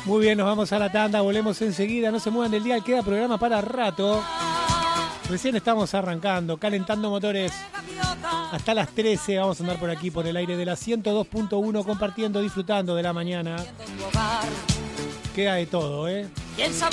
Muy bien, nos vamos a la tanda, volvemos enseguida, no se muevan del dial, queda programa para rato. Recién estamos arrancando, calentando motores. Hasta las 13 vamos a andar por aquí, por el aire de la 102.1, compartiendo, disfrutando de la mañana. Queda de todo, ¿eh? ¿Quién sabe?